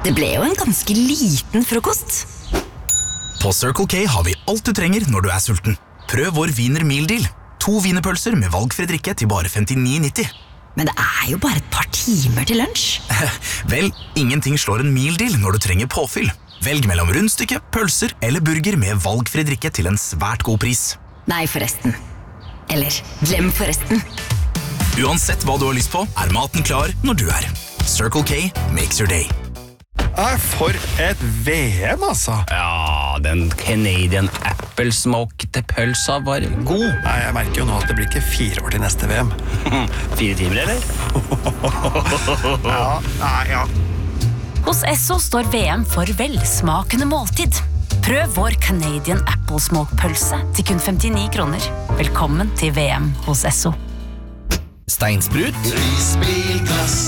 Det ble jo en ganske liten frokost. På Circle K har vi alt du trenger når du er sulten. Prøv vår Wiener Meal Deal. 2 wienerpølser med valgfri drikke til bare 59,90. Men det er jo bare et par timer til lunsj. Vel, ingenting slår en meal deal når du trenger påfyll. Velg mellom rundstykke, pølser eller burger med valgfri drikke til en svært god pris. Nei, forresten. Eller, glem forresten. Uansett hva du har lyst på, er maten klar når du er. Circle K makes your day. For et VM, altså. Ja, den Canadian Apple-smokte pølsa var god. Nei, jeg merker jo nå at det blir ikke 4 år til neste VM. 4 timer, eller? Ja. Hos Esso står VM for velsmakende måltid. Prøv vår Canadian Apple Smoke pølse til kun 59 kroner. Velkommen til VM hos Esso. Steinsprut. Risbilglass.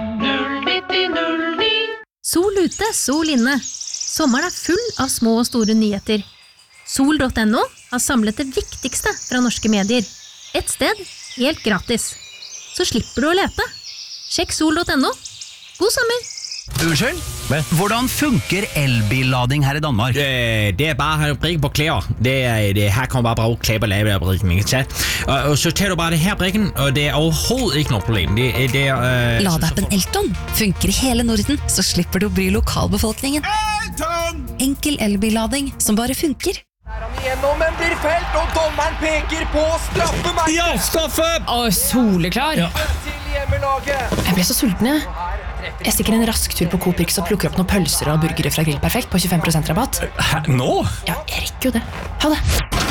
Sol ute, sol inne. Sommeren er full av små og store nyheter. Sol.no har samlet det viktigste fra norske medier. Et sted, helt gratis. Så slipper du å lete. Sjekk sol.no. God sommer! Unnskyld? Hvordan funker elbillading her i Danmark? Det er bare at brikke på klæder. Her kan man bare bruge klæder og lave brikken, ikke sant? Og så tager du bare det her brikken, og det er overhovedet ikke noe problem. Ladeappen Elton funker i hele Norden, så slipper du å bry lokalbefolkningen. Enkel elbillading som bare funker. Gjennom en blir felt, og dommeren peker på straffemerket. Ja, straffe! Soleklar. Ja. Til hjemmelaget. Jeg ble så sulten, jeg. Jeg stikker en rask tur på Coop-Rix og plukker opp noen pølser og burgere fra Grill Perfekt på 25% rabatt. Hæ, nå? Ja, jeg rekker jo det. Ha det.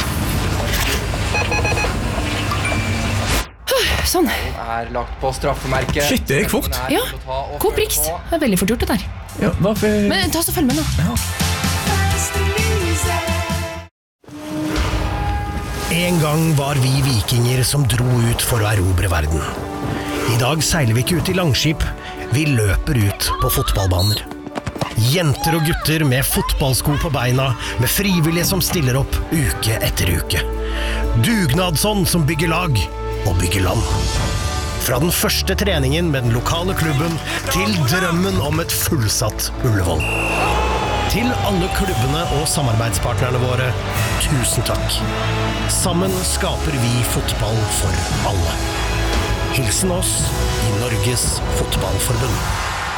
Sånn. Er lagt på straffemerket. Shit, det gikk fort. Ja, Coop-Rix. Det er veldig fort gjort det der. Ja, hvorfor? Men ta oss og følg med nå. Ja. En gang var vi vikinger som dro ut for å erobre verden. I dag seiler vi ikke ut i langskip, vi løper ut på fotballbaner. Jenter og gutter med fotballsko på beina, med frivillige som stiller opp uke etter uke. Dugnadsånd som bygger lag og bygger land. Fra den første treningen med den lokale klubben til drømmen om et fullsatt Ullevål. Til alle klubbene og samarbeidspartnerne våre, tusen takk. Sammen skaper vi fotball for alle. Hilsen oss i Norges Fotballforbund.